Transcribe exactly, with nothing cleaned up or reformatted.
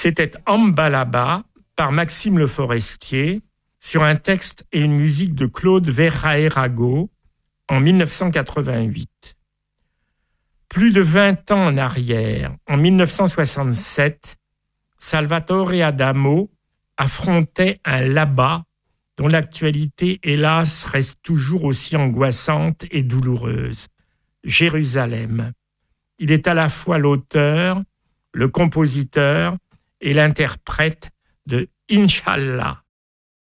C'était Ambalaba par Maxime Le Forestier sur un texte et une musique de Claude Verhaerago en dix-neuf cent quatre-vingt-huit. Plus de vingt ans en arrière, en dix-neuf cent soixante-sept, Salvatore Adamo affrontait un Là-bas dont l'actualité, hélas, reste toujours aussi angoissante et douloureuse. Jérusalem. Il est à la fois l'auteur, le compositeur et l'interprète de Inch'Allah.